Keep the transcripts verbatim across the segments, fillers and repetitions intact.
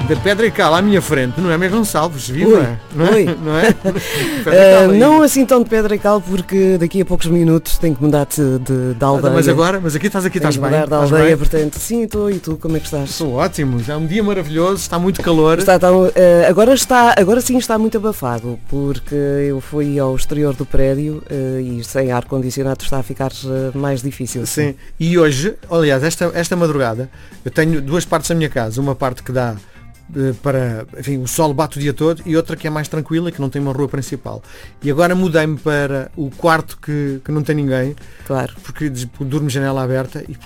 da Pedra e Cal à minha frente, não é Noémia Gonçalves, viva! Oi, não é? oi. Não é? Uh, não assim tão de Pedra e Cal, porque daqui a poucos minutos tenho que mudar-te de, de aldeia. Mas agora, mas aqui estás aqui, estás bem? Mudar de Estás aldeia, bem? portanto, sim, estou. E tu, como é que estás? Estou ótimo, já é um dia maravilhoso, está muito calor. Está tão, uh, agora, está, agora sim está muito abafado, porque eu fui ao exterior do prédio uh, e sem ar-condicionado está a ficar uh, mais difícil. Sim, e hoje, aliás, esta, esta madrugada, eu tenho duas partes da minha casa, uma parte que dá para, enfim, o sol bate o dia todo e outra que é mais tranquila, que não tem uma rua principal. E agora mudei-me para o quarto que, que não tem ninguém, claro, porque durmo janela aberta e,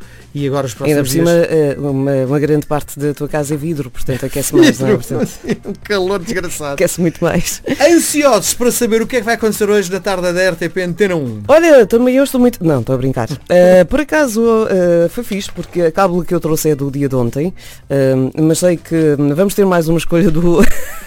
e agora os ainda próximos por cima dias... uma, uma grande parte da tua casa é vidro, portanto aquece mais, não é? Portanto, um calor desgraçado. Aquece muito mais. Ansiosos para saber o que é que vai acontecer hoje na tarde da R T P Antena um. Olha, também eu estou muito... Não, estou a brincar. Uh, por acaso uh, foi fixe, porque a cábula que eu trouxe é do dia de ontem, uh, mas sei que vamos ter mais uma escolha do...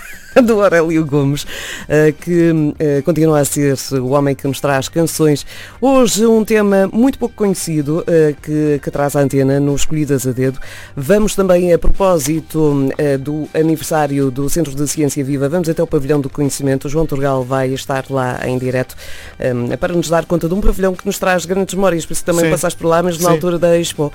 do Aurélio Gomes, uh, que uh, continua a ser o homem que nos traz canções. Hoje um tema muito pouco conhecido uh, que, que traz a antena no Escolhidas a Dedo. Vamos também, a propósito uh, do aniversário do Centro de Ciência Viva, vamos até o Pavilhão do Conhecimento. O João Turgal vai estar lá em direto um, para nos dar conta de um pavilhão que nos traz grandes memórias, por isso também Sim. passaste por lá, mas na Sim. altura da Expo.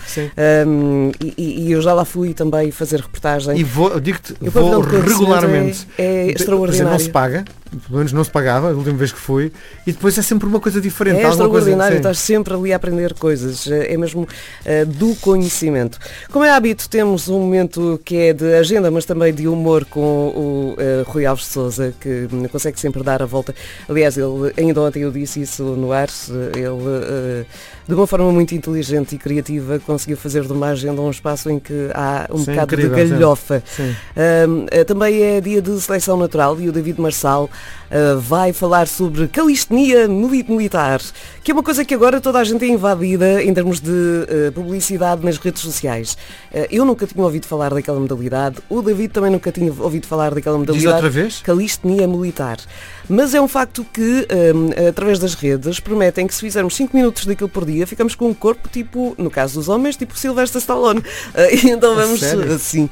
Um, e, e eu já lá fui também fazer reportagem. E vou, digo-te, vou regularmente. É, é extraordinário. Não se paga, pelo menos não se pagava a última vez que fui, e depois é sempre uma coisa diferente. É extraordinário, coisa, estás sempre ali a aprender coisas, é mesmo uh, do conhecimento. Como é hábito, temos um momento que é de agenda, mas também de humor com o uh, Rui Alves de Sousa, que um, consegue sempre dar a volta. Aliás, ele, ainda ontem eu disse isso no ar, ele uh, de uma forma muito inteligente e criativa conseguiu fazer de uma agenda um espaço em que há um sim, bocado incrível, de galhofa. Sim. Um, uh, também é dia de seleção natural e o David Marçal uh, vai falar sobre calistenia militar, que é uma coisa que agora toda a gente é invadida em termos de uh, publicidade nas redes sociais. Uh, eu nunca tinha ouvido falar daquela modalidade, o David também nunca tinha ouvido falar daquela modalidade. Diz outra vez? Calistenia militar. Mas é um facto que, um, através das redes, prometem que se fizermos cinco minutos daquilo por dia, ficamos com um corpo tipo, no caso dos homens, tipo Sylvester Stallone. Uh, então vamos, assim,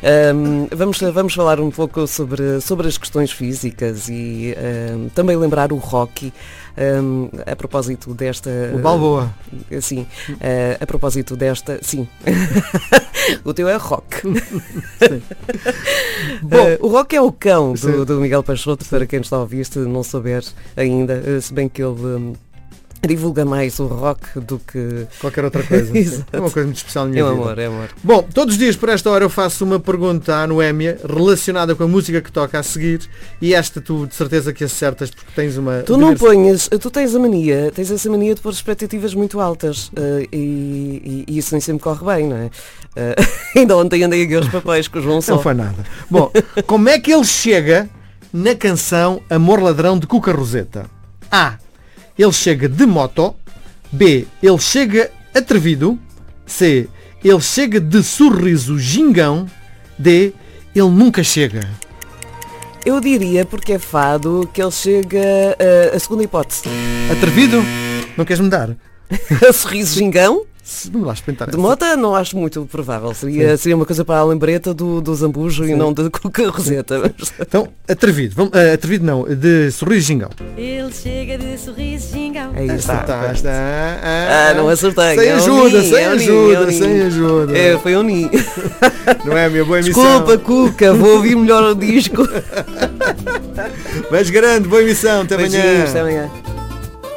um, vamos, vamos falar um pouco sobre, sobre as questões físicas e um, também lembrar o Rocky. Um, a propósito desta... O Balboa. Uh, sim, uh, a propósito desta... Sim. O teu é Rock. Sim. Bom, uh, o Rock é o cão do, do Miguel Peixoto, para quem está a ouvir, se não souber ainda, uh, se bem que ele... Um, divulga mais o rock do que qualquer outra coisa. É uma coisa muito especial na minha é vida. Amor, é amor. Bom, todos os dias por esta hora eu faço uma pergunta à Noémia relacionada com a música que toca a seguir, e esta tu de certeza que acertas porque tens uma... Tu não ponhas, tu tens a mania, tens essa mania de pôr expectativas muito altas uh, e, e, e isso nem sempre corre bem, não é? Uh, ainda ontem andei aqui aos papéis com o João Só. Não foi nada. Bom, como é que ele chega na canção Amor Ladrão de Cuca Roseta? A. Ele chega de moto. B. Ele chega atrevido. C. Ele chega de sorriso gingão. D. Ele nunca chega. Eu diria, porque é fado, que ele chega uh, a segunda hipótese. Atrevido? Não queres mudar? A sorriso gingão? Vamos lá experimentar. De mota não acho muito provável. Seria, seria uma coisa para a lembreta do, do Zambujo e não de Cuca Roseta. Então, atrevido. Vamos, uh, atrevido não, de sorriso gingão. Ele chega de sorriso gingão. Aí está. Está, está. Ah, ah, não acertei. Sem é ajuda, um sem é um ajuda, é um sem ajuda. É, foi um ninho. Não é a minha boa emissão. Desculpa, Cuca, vou ouvir melhor o disco. Mas grande, boa emissão. Até amanhã. Até amanhã.